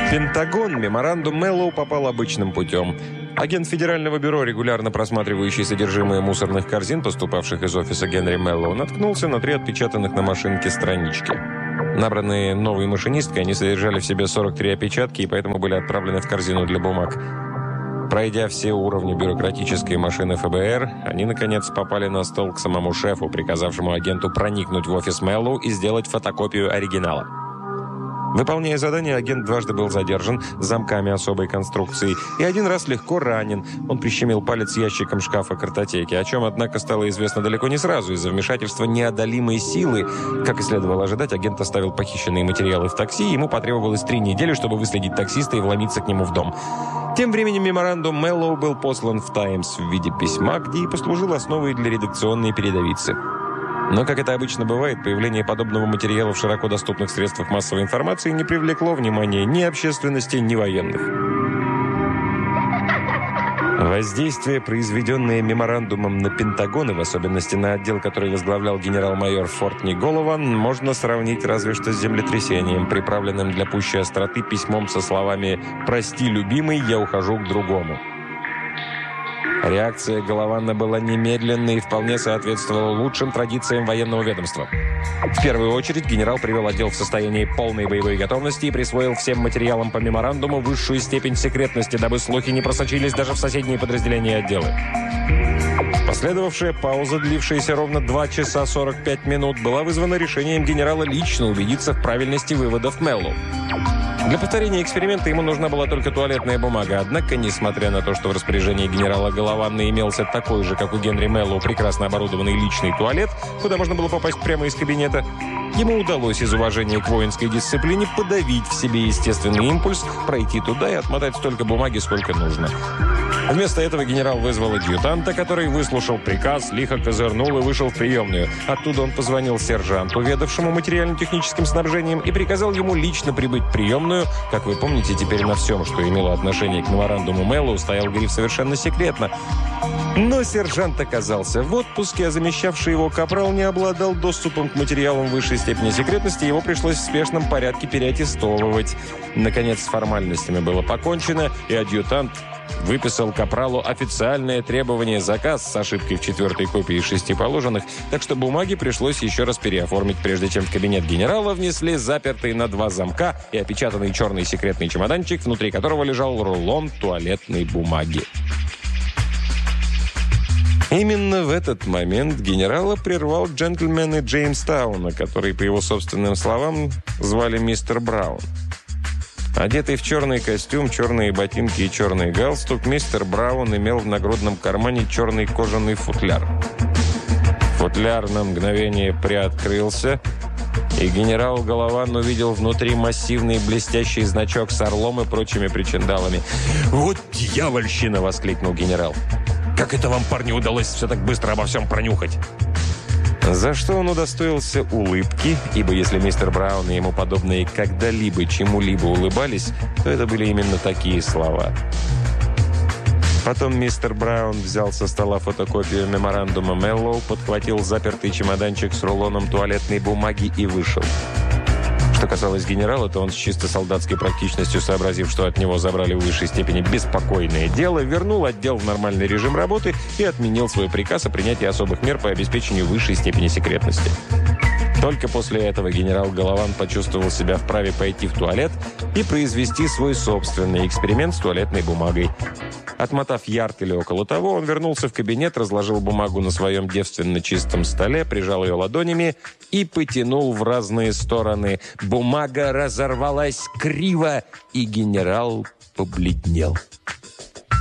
В Пентагон меморандум Мэллоу попал обычным путем. Агент Федерального бюро, регулярно просматривающий содержимое мусорных корзин, поступавших из офиса Генри Мэллоу, наткнулся на 3 отпечатанных на машинке странички. Набранные новой машинисткой, они содержали в себе 43 опечатки и поэтому были отправлены в корзину для бумаг. Пройдя все уровни бюрократической машины ФБР, они, наконец, попали на стол к самому шефу, приказавшему агенту проникнуть в офис Мэллоу и сделать фотокопию оригинала. Выполняя задание, агент дважды был задержан замками особой конструкции и 1 раз легко ранен. Он прищемил палец ящиком шкафа картотеки, о чем, однако, стало известно далеко не сразу из-за вмешательства неодолимой силы. Как и следовало ожидать, агент оставил похищенные материалы в такси, и ему потребовалось 3 недели, чтобы выследить таксиста и вломиться к нему в дом. Тем временем меморандум Мэллоу был послан в «Таймс» в виде письма, где и послужил основой для редакционной передовицы. Но, как это обычно бывает, появление подобного материала в широко доступных средствах массовой информации не привлекло внимания ни общественности, ни военных. Воздействие, произведенное меморандумом на Пентагон, и в особенности на отдел, который возглавлял генерал-майор Фортни Голован, можно сравнить разве что с землетрясением, приправленным для пущей остроты письмом со словами «Прости, любимый, я ухожу к другому». Реакция Голована была немедленной и вполне соответствовала лучшим традициям военного ведомства. В первую очередь генерал привел отдел в состоянии полной боевой готовности и присвоил всем материалам по меморандуму высшую степень секретности, дабы слухи не просочились даже в соседние подразделения отдела. Последовавшая пауза, длившаяся ровно 2 часа 45 минут, была вызвана решением генерала лично убедиться в правильности выводов Мэллоу. Для повторения эксперимента ему нужна была только туалетная бумага. Однако, несмотря на то, что в распоряжении генерала Голована имелся такой же, как у Генри Мэллоу, прекрасно оборудованный личный туалет, куда можно было попасть прямо из кабинета, ему удалось из уважения к воинской дисциплине подавить в себе естественный импульс, пройти туда и отмотать столько бумаги, сколько нужно. Вместо этого генерал вызвал адъютанта, который выслушал приказ, лихо козырнул и вышел в приемную. Оттуда он позвонил сержанту, ведавшему материально-техническим снабжением, и приказал ему лично прибыть в приемную. Как вы помните, теперь на всем, что имело отношение к меморандуму Мэллоу, стоял гриф «Совершенно секретно». Но сержант оказался в отпуске, а замещавший его капрал не обладал доступом к материалам высшей степени секретности, его пришлось в спешном порядке переаттестовывать. Наконец, с формальностями было покончено, и адъютант выписал капралу официальное требование заказ с ошибкой в 4-й копии из 6 положенных, так что бумаги пришлось еще раз переоформить, прежде чем в кабинет генерала внесли запертый на 2 замка и опечатанный черный секретный чемоданчик, внутри которого лежал рулон туалетной бумаги. Именно в этот момент генерала прервал джентльмен из Джеймстауна, который, по его собственным словам, звали мистер Браун. Одетый в черный костюм, черные ботинки и черный галстук, мистер Браун имел в нагрудном кармане черный кожаный футляр. Футляр на мгновение приоткрылся, и генерал Голован увидел внутри массивный блестящий значок с орлом и прочими причиндалами. «Вот дьявольщина!» — воскликнул генерал. «Как это вам, парни, удалось все так быстро обо всем пронюхать?» За что он удостоился улыбки, ибо если мистер Браун и ему подобные когда-либо чему-либо улыбались, то это были именно такие слова. Потом мистер Браун взял со стола фотокопию меморандума Мэллоу, подхватил запертый чемоданчик с рулоном туалетной бумаги и вышел. Что касалось генерала, то он с чисто солдатской практичностью, сообразив, что от него забрали в высшей степени беспокойное дело, вернул отдел в нормальный режим работы и отменил свой приказ о принятии особых мер по обеспечению высшей степени секретности. Только после этого генерал Голован почувствовал себя вправе пойти в туалет и произвести свой собственный эксперимент с туалетной бумагой. Отмотав ярд или около того, он вернулся в кабинет, разложил бумагу на своем девственно чистом столе, прижал ее ладонями и потянул в разные стороны. Бумага разорвалась криво, и генерал побледнел.